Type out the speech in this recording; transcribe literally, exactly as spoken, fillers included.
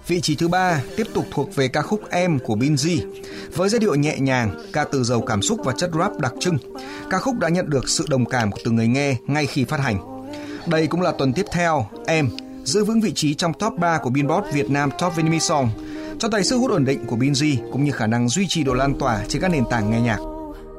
Vị trí thứ ba tiếp tục thuộc về ca khúc Em của Binz. Với giai điệu nhẹ nhàng, ca từ giàu cảm xúc và chất rap đặc trưng, ca khúc đã nhận được sự đồng cảm từ người nghe ngay khi phát hành. Đây cũng là tuần tiếp theo, Em giữ vững vị trí trong top ba của Billboard Việt Nam Top Vinyl Song, cho thấy sức hút ổn định của Binz cũng như khả năng duy trì độ lan tỏa trên các nền tảng nghe nhạc.